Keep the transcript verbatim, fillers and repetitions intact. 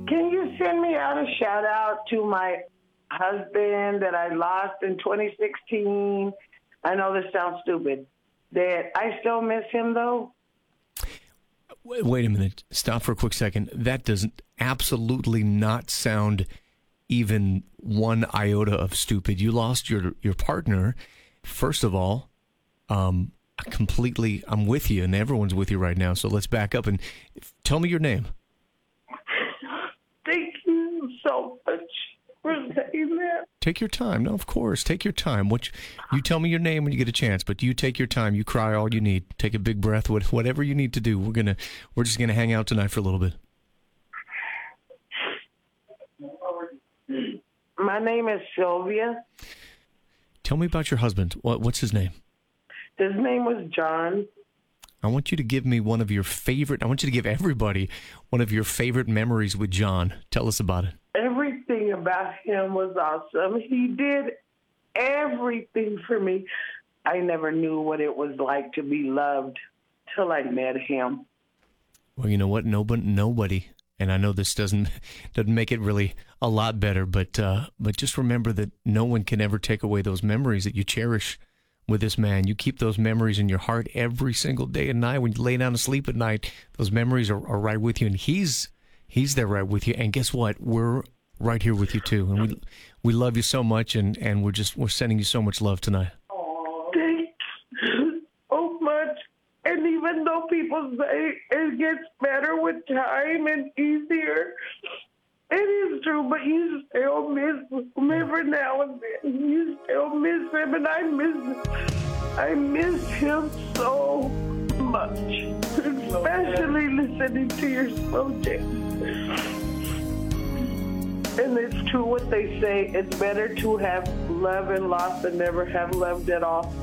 Can you send me out a shout out to my husband that I lost in twenty sixteen? I know this sounds stupid. That I still miss him, though. Wait a minute. Stop for a quick second. That doesn't absolutely not sound even one iota of stupid. You lost your your partner. First of all, um, completely, I'm with you, and everyone's with you right now. So let's back up and tell me your name. Thank you so much for saying that. Take your time. No, of course. Take your time. What you tell me your name when you get a chance, but you take your time. You cry all you need. Take a big breath. Whatever you need to do. We're gonna. We're just gonna hang out tonight for a little bit. My name is Sylvia. Tell me about your husband. What, what's his name? His name was John. I want you to give me one of your favorite, I want you to give everybody one of your favorite memories with John. Tell us about it. Everything about him was awesome. He did everything for me. I never knew what it was like to be loved till I met him. Well, you know what? Nobody, nobody, and I know this doesn't doesn't make it really a lot better, but uh, but just remember that no one can ever take away those memories that you cherish with this man. You keep those memories in your heart every single day and night. When you lay down to sleep at night, those memories are, are right with you, and he's he's there right with you. And guess what? We're right here with you too, and we we love you so much, and, and we're just we're sending you so much love tonight. Thanks so much. And even though people say it gets better with time and easier, it is true, but you still miss him every now and then. You still miss him, and I miss I miss him so much, especially listening to your slow jams. And it's true what they say, it's better to have love and loss than never have loved at all.